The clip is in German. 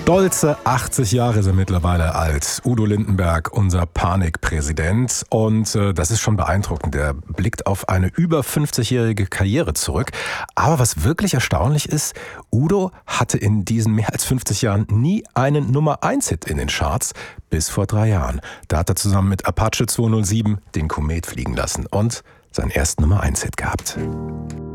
Stolze 80 Jahre sind mittlerweile alt. Udo Lindenberg, unser Panikpräsident. Und das ist schon beeindruckend. Er blickt auf eine über 50-jährige Karriere zurück. Aber was wirklich erstaunlich ist, Udo hatte in diesen mehr als 50 Jahren nie einen Nummer-1-Hit in den Charts. Bis vor 3 Jahren. Da hat er zusammen mit Apache 207 den Komet fliegen lassen und seinen ersten Nummer-1-Hit gehabt.